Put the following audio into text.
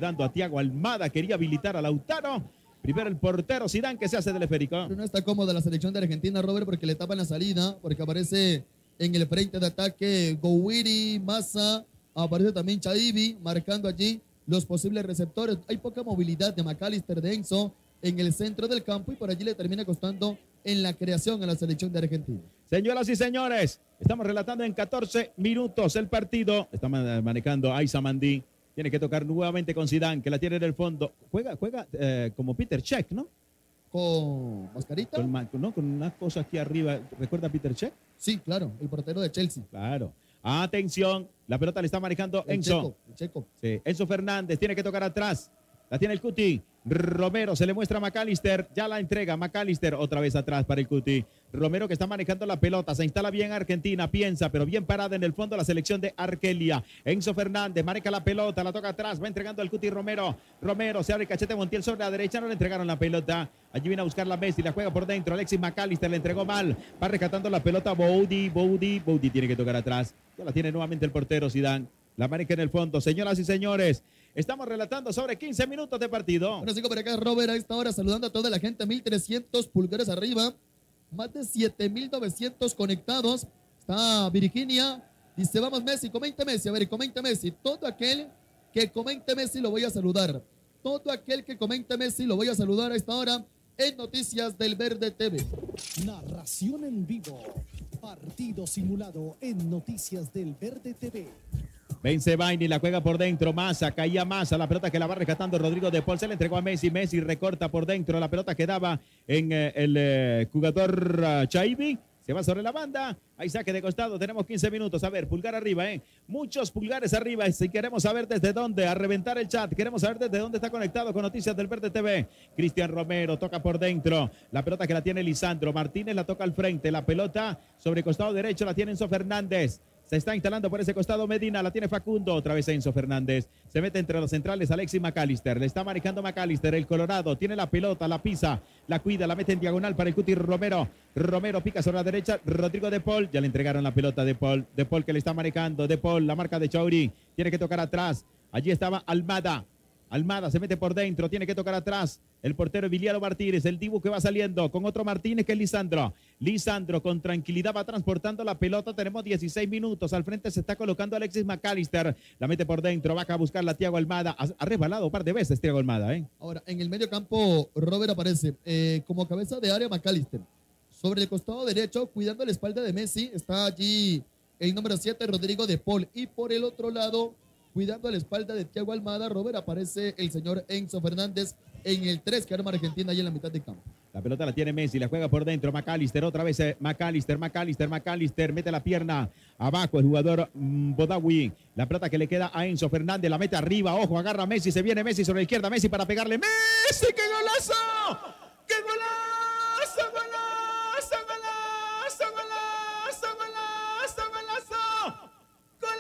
dando a Thiago Almada, quería habilitar a Lautaro. Primero el portero Zidane que se hace del esférico. Pero no está cómoda la selección de Argentina, Robert, porque le tapan la salida, porque aparece en el frente de ataque Gouiri, Massa, aparece también Chaibi, marcando allí los posibles receptores. Hay poca movilidad de McAllister, de Enzo en el centro del campo y por allí le termina costando en la creación a la selección de Argentina. Señoras y señores, estamos relatando en 14 minutos el partido. Está manejando Aiza Mandí. Tiene que tocar nuevamente con Zidane, que la tiene en el fondo. Juega como Peter Cech, ¿no? ¿Con mascarita? Con unas cosas aquí arriba. ¿Recuerda a Peter Cech? Sí, claro, el portero de Chelsea. Claro. Atención, la pelota le está manejando Enzo. El Checo. Sí, Enzo Fernández tiene que tocar atrás. La tiene el Cuti. Romero se le muestra a McAllister. Ya la entrega McAllister otra vez atrás para el Cuti. Romero que está manejando la pelota. Se instala bien Argentina. Piensa, pero bien parada en el fondo la selección de Argelia. Enzo Fernández maneja la pelota. La toca atrás. Va entregando al Cuti Romero. Romero se abre cachete Montiel sobre la derecha. No le entregaron la pelota. Allí viene a buscar la Messi. La juega por dentro. Alexis McAllister le entregó mal. Va rescatando la pelota. Boudi tiene que tocar atrás. Ya la tiene nuevamente el portero Zidane. La maneja en el fondo. Señoras y señores, estamos relatando sobre 15 minutos de partido. Bueno, sigo por acá, Robert, a esta hora saludando a toda la gente. 1.300 pulgares arriba. Más de 7.900 conectados. Está Virginia. Dice, vamos Messi, comente Messi. A ver, comente Messi. Todo aquel que comente Messi lo voy a saludar. Todo aquel que comente Messi lo voy a saludar a esta hora en Noticias del Verde TV. Narración en vivo. Partido simulado en Noticias del Verde TV. Vence Baini, la juega por dentro, Massa, caía Massa, la pelota que la va rescatando Rodrigo de Paul, se le entregó a Messi, Messi recorta por dentro, la pelota quedaba en el jugador Chaibi, se va sobre la banda, hay saque de costado, tenemos 15 minutos, a ver, pulgar arriba, muchos pulgares arriba, si queremos saber desde dónde, a reventar el chat, queremos saber desde dónde está conectado con Noticias del Verde TV, Cristian Romero toca por dentro, la pelota que la tiene Lisandro Martínez, la toca al frente, la pelota sobre costado derecho la tiene Enzo Fernández. Se está instalando por ese costado Medina, la tiene Facundo, otra vez Enzo Fernández. Se mete entre los centrales Alexis McAllister, le está manejando McAllister, el Colorado, tiene la pelota, la pisa, la cuida, la mete en diagonal para el Cuti Romero. Romero pica sobre la derecha, Rodrigo de Paul, ya le entregaron la pelota de Paul que le está manejando, de Paul, la marca de Chauri, tiene que tocar atrás, allí estaba Almada se mete por dentro, tiene que tocar atrás. El portero Emiliano Martínez, el Dibu que va saliendo con otro Martínez que es Lisandro. Lisandro con tranquilidad va transportando la pelota. Tenemos 16 minutos. Al frente se está colocando Alexis McAllister. La mete por dentro, baja a buscar la Thiago Almada. Ha resbalado un par de veces Thiago Almada. Ahora, en el medio campo, Robert aparece como cabeza de área McAllister. Sobre el costado derecho, cuidando la espalda de Messi, está allí el número 7, Rodrigo de Paul. Y por el otro lado, cuidando la espalda de Thiago Almada, Robert, aparece el señor Enzo Fernández en el 3 que arma Argentina ahí en la mitad de campo. La pelota la tiene Messi, la juega por dentro McAllister, otra vez McAllister, mete la pierna abajo el jugador Bodawi. La pelota que le queda a Enzo Fernández, la mete arriba, ojo, agarra Messi, se viene Messi sobre la izquierda, Messi para pegarle, ¡Messi, qué golazo!